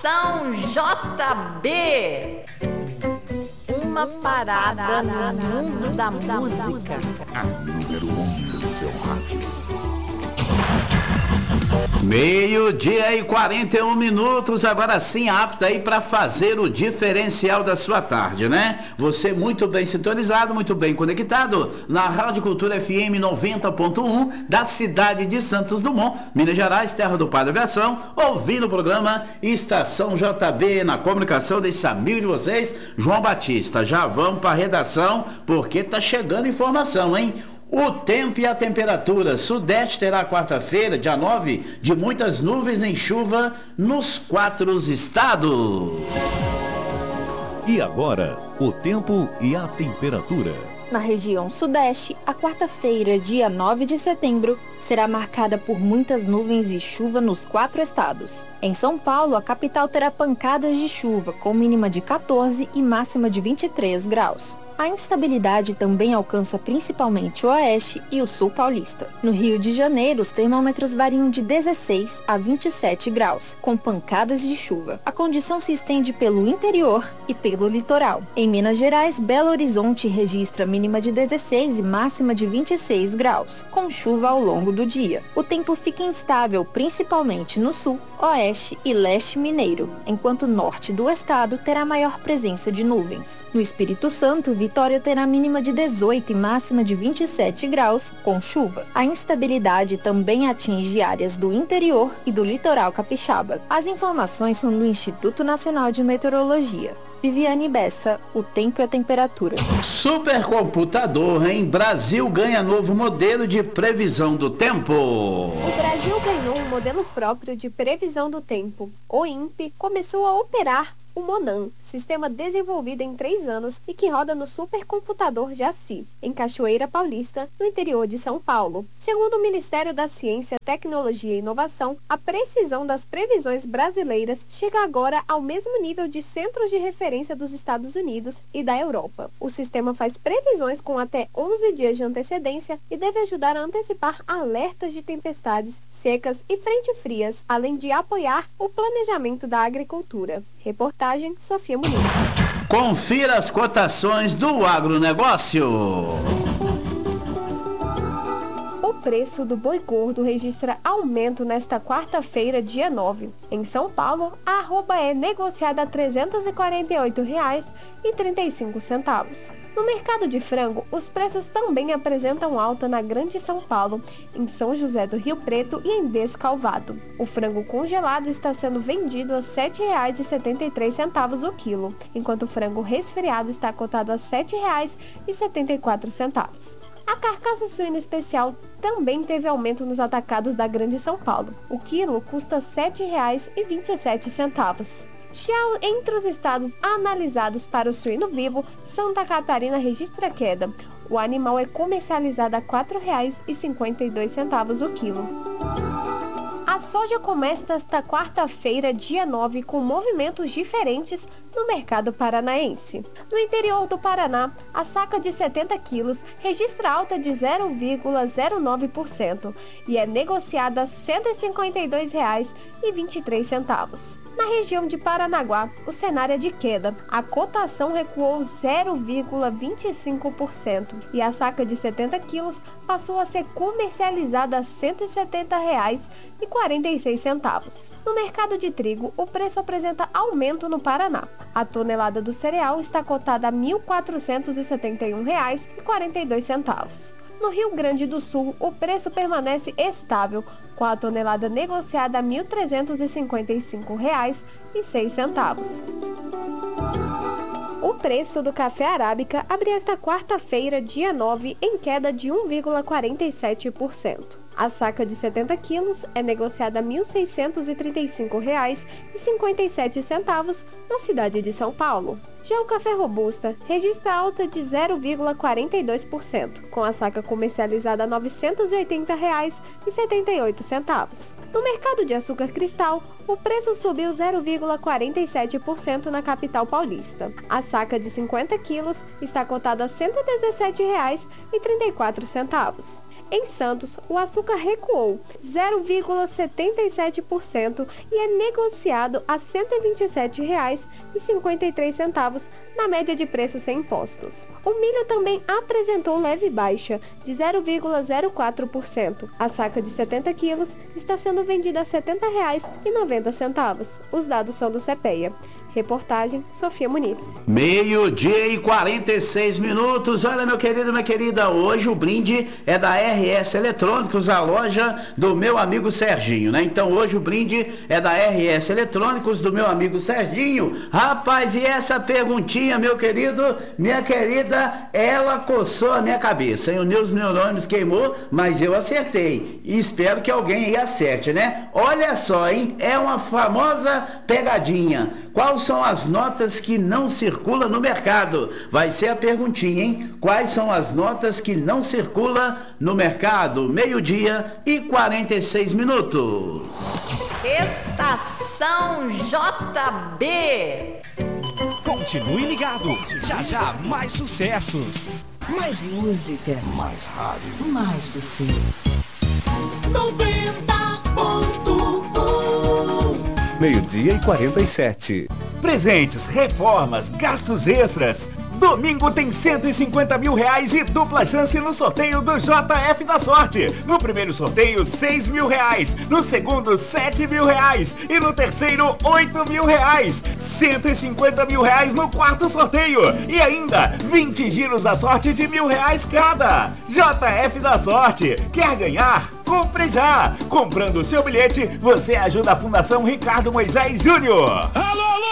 Estação JB. Uma parada no mundo da música. A número 1 do seu rádio. 12:41, agora sim apto aí para fazer o diferencial da sua tarde, né? Você muito bem sintonizado, muito bem conectado na Rádio Cultura FM 90.1 da cidade de Santos Dumont, Minas Gerais, terra do Padre Aviação, ouvindo o programa Estação JB na comunicação desse amigo de vocês, João Batista. Já vamos para a redação porque tá chegando informação, hein? O tempo e a temperatura. Sudeste terá quarta-feira, dia 9, de muitas nuvens em chuva nos 4 estados. E agora, o tempo e a temperatura. Na região sudeste, a quarta-feira, dia 9 de setembro, será marcada por muitas nuvens e chuva nos 4 estados. Em São Paulo, a capital terá pancadas de chuva, com mínima de 14 e máxima de 23 graus. A instabilidade também alcança principalmente o oeste e o sul paulista. No Rio de Janeiro, os termômetros variam de 16 a 27 graus, com pancadas de chuva. A condição se estende pelo interior e pelo litoral. Em Minas Gerais, Belo Horizonte registra mínima de 16 e máxima de 26 graus, com chuva ao longo do dia. O tempo fica instável, principalmente no sul, oeste e leste mineiro, enquanto o norte do estado terá maior presença de nuvens. No Espírito Santo, Vitória terá mínima de 18 e máxima de 27 graus, com chuva. A instabilidade também atinge áreas do interior e do litoral capixaba. As informações são do Instituto Nacional de Meteorologia. Viviane Bessa, o tempo e a temperatura. Supercomputador em Brasil ganha novo modelo de previsão do tempo. O Brasil ganhou um modelo próprio de previsão do tempo. O INPE começou a operar o MONAN, sistema desenvolvido em 3 anos e que roda no supercomputador Jaci, em Cachoeira Paulista, no interior de São Paulo. Segundo o Ministério da Ciência, Tecnologia e Inovação, a precisão das previsões brasileiras chega agora ao mesmo nível de centros de referência dos Estados Unidos e da Europa. O sistema faz previsões com até 11 dias de antecedência e deve ajudar a antecipar alertas de tempestades, secas e frentes frias, além de apoiar o planejamento da agricultura. Reportagem Sofia Muniz. Confira as cotações do agronegócio. O preço do boi gordo registra aumento nesta quarta-feira, dia 9. Em São Paulo, a arroba é negociada a R$ 348,35. No mercado de frango, os preços também apresentam alta na Grande São Paulo, em São José do Rio Preto e em Descalvado. O frango congelado está sendo vendido a R$ 7,73 o quilo, enquanto o frango resfriado está cotado a R$ 7,74. A carcaça suína especial também teve aumento nos atacados da Grande São Paulo. O quilo custa R$ 7,27. Já entre os estados analisados para o suíno vivo, Santa Catarina registra queda. O animal é comercializado a R$ 4,52 o quilo. A soja começa esta quarta-feira, dia 9, com movimentos diferentes no mercado paranaense. No interior do Paraná, a saca de 70 quilos registra alta de 0,09% e é negociada a R$ 152,23. Na região de Paranaguá, o cenário é de queda. A cotação recuou 0,25% e a saca de 70 quilos passou a ser comercializada a R$ 170,46. No mercado de trigo, o preço apresenta aumento no Paraná. A tonelada do cereal está cotada a R$ 1.471,42. No Rio Grande do Sul, o preço permanece estável, com a tonelada negociada a R$ 1.355,06. O preço do café arábica abriu esta quarta-feira, dia 9, em queda de 1,47%. A saca de 70 quilos é negociada a R$ 1.635,57 na cidade de São Paulo. Já o café robusta registra alta de 0,42%, com a saca comercializada a R$ 980,78. No mercado de açúcar cristal, o preço subiu 0,47% na capital paulista. A saca de 50 quilos está cotada a R$ 117,34. Em Santos, o açúcar recuou 0,77% e é negociado a R$ 127,53 na média de preços sem impostos. O milho também apresentou leve baixa de 0,04%. A saca de 70 quilos está sendo vendida a R$ 70,90. Os dados são do CPEA. Reportagem Sofia Muniz. 12h46. Olha, meu querido, minha querida, hoje o brinde é da RS Eletrônicos, a loja do meu amigo Serginho, né? Então hoje o brinde é da RS Eletrônicos, do meu amigo Serginho. Rapaz, e essa perguntinha, meu querido, minha querida, ela coçou a minha cabeça, hein? O meus neurônios queimou, mas eu acertei. E espero que alguém aí acerte, né? Olha só, hein? É uma famosa pegadinha. Quais são as notas que não circulam no mercado? Vai ser a perguntinha, hein? Quais são as notas que não circulam no mercado? 12h46. Estação JB. Continue ligado. Já já mais sucessos. Mais música. Mais rádio. Mais você. 90.1. 12h47. Presentes, reformas, gastos extras. Domingo tem R$150 mil e dupla chance no sorteio do JF da Sorte. No primeiro sorteio, R$6 mil. No segundo, R$7 mil. E no terceiro, R$8 mil. R$150 mil no quarto sorteio. E ainda, 20 giros da sorte de R$1.000 cada. JF da Sorte. Quer ganhar? Compre já! Comprando o seu bilhete, você ajuda a Fundação Ricardo Moisés Júnior. Alô!